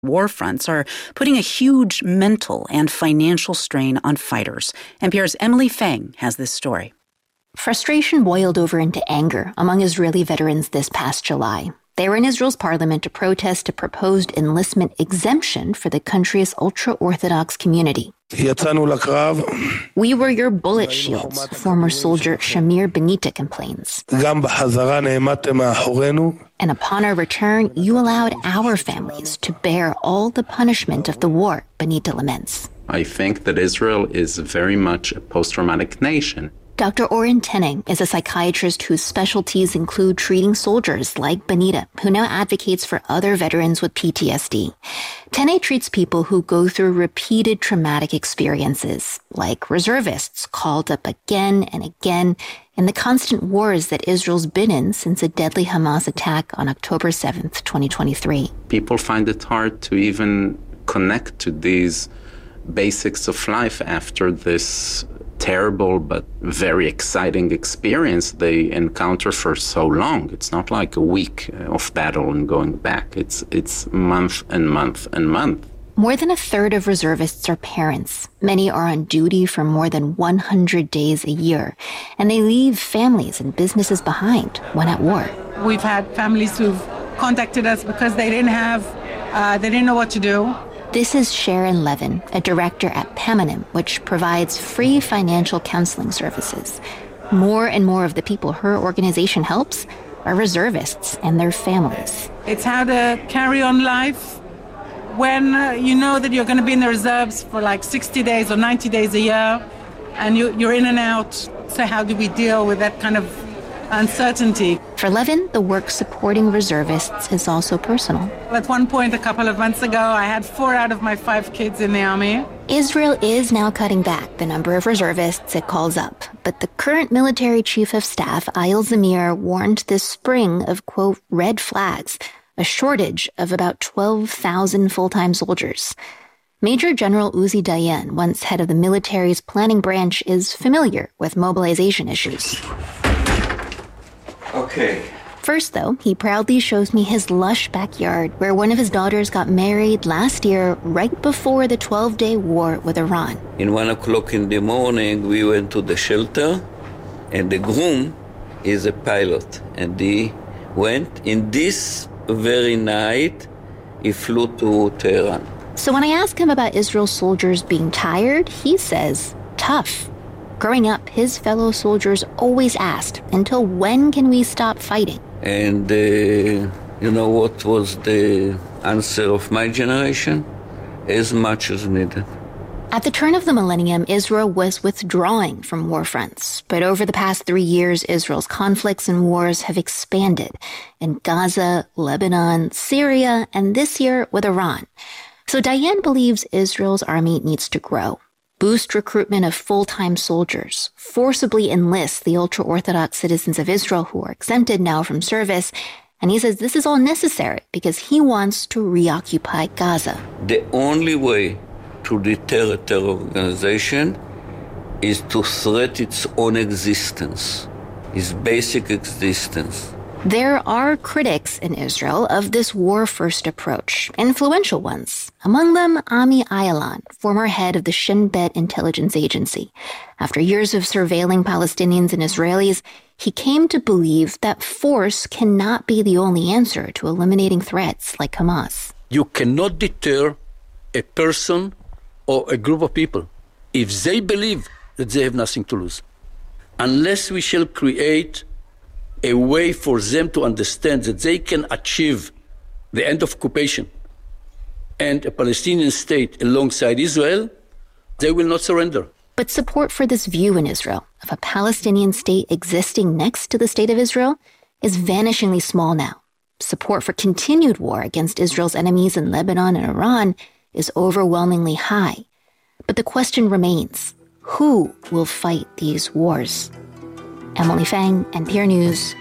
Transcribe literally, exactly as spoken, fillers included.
War fronts are putting a huge mental and financial strain on fighters. N P R's Emily Feng has this story. Frustration boiled over into anger among Israeli veterans this past July. They were in Israel's parliament to protest a proposed enlistment exemption for the country's ultra-Orthodox community. We were your bullet shields, former soldier Shamir Benita complains. And upon our return, you allowed our families to bear all the punishment of the war, Benita laments. I think that Israel is very much a post-traumatic nation. Doctor Oren Teneng is a psychiatrist whose specialties include treating soldiers like Benita, who now advocates for other veterans with P T S D. Teneng treats people who go through repeated traumatic experiences, like reservists called up again and again in the constant wars that Israel's been in since a deadly Hamas attack on October seventh, twenty twenty-three. People find it hard to even connect to these basics of life after this terrible but very exciting experience they encounter for so long. It's not like a week of battle and going back. It's it's month and month and month. More than a third of reservists are parents. Many are on duty for more than one hundred days a year, and they leave families and businesses behind when at war. We've had families who've contacted us because they didn't have, uh, they didn't know what to do. This is Sharon Levin, a director at Pamanim, which provides free financial counseling services. More and more of the people her organization helps are reservists and their families. It's how to carry on life when uh, you know that you're going to be in the reserves for like sixty days or ninety days a year, and you, you're in and out. So how do we deal with that kind of uncertainty? For Levin, the work supporting reservists is also personal. At one point, a couple of months ago, I had four out of my five kids in the army. Israel is now cutting back the number of reservists it calls up, but the current military chief of staff, Eyal Zamir, warned this spring of, quote, red flags, a shortage of about twelve thousand full-time soldiers. Major General Uzi Dayan, once head of the military's planning branch, is familiar with mobilization issues. Okay. First, though, he proudly shows me his lush backyard where one of his daughters got married last year right before the twelve-day war with Iran. In one o'clock in the morning, we went to the shelter, and the groom is a pilot. And he went, in this very night, he flew to Tehran. So when I ask him about Israel's soldiers being tired, he says, tough. Growing up, his fellow soldiers always asked, until when can we stop fighting? And uh, you know what was the answer of my generation? As much as needed. At the turn of the millennium, Israel was withdrawing from war fronts. But over the past three years, Israel's conflicts and wars have expanded in Gaza, Lebanon, Syria, and this year with Iran. So Dayan believes Israel's army needs to grow. Boost recruitment of full-time soldiers, forcibly enlist the ultra-Orthodox citizens of Israel who are exempted now from service, and he says this is all necessary because he wants to reoccupy Gaza. The only way to deter a terror organization is to threat its own existence, its basic existence. There are critics in Israel of this war-first approach, influential ones. Among them, Ami Ayalon, former head of the Shin Bet intelligence agency. After years of surveilling Palestinians and Israelis, he came to believe that force cannot be the only answer to eliminating threats like Hamas. You cannot deter a person or a group of people if they believe that they have nothing to lose. Unless we shall create a way for them to understand that they can achieve the end of occupation and a Palestinian state alongside Israel, they will not surrender. But support for this view in Israel of a Palestinian state existing next to the state of Israel is vanishingly small now. Support for continued war against Israel's enemies in Lebanon and Iran is overwhelmingly high. But the question remains, who will fight these wars? Emily Feng, N P R News.